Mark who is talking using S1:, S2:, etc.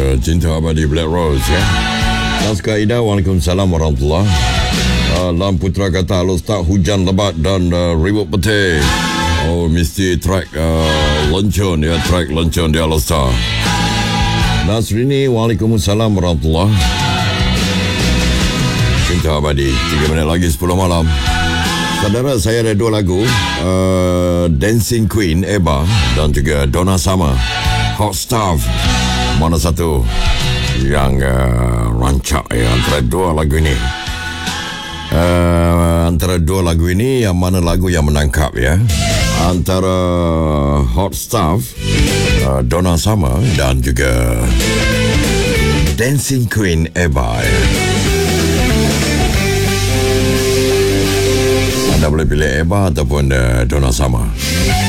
S1: Cinta Abadi Black Rose ya. Naskah Ida, Waalaikumsalam warahmatullahi. Lam Putra kata Alus tak hujan lebat dan ribut petir. Oh, mesti track lencon ya, track lencon di Alus tak. Nasrini, Waalaikumsalam warahmatullahi. Cinta Abadi, 3 minit lagi 10 malam. Saudara, saya ada 2 lagu, Dancing Queen Eba dan juga Donna Summer, Hot Stuff. Mana satu yang rancak ya antara 2 lagu ini? Antara 2 lagu ini, yang mana lagu yang menangkap ya? Antara Hot Stuff, Donna Summer dan juga Dancing Queen Eba ya. Anda boleh pilih Eba ataupun Donna Summer.